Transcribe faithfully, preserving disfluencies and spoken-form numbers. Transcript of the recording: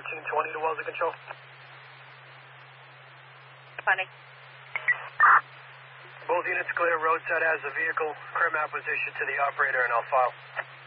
fourteen twenty to Wellesley Control. Funny. Both units clear. Roadside has the vehicle. Crim map was issued to the operator and I'll file.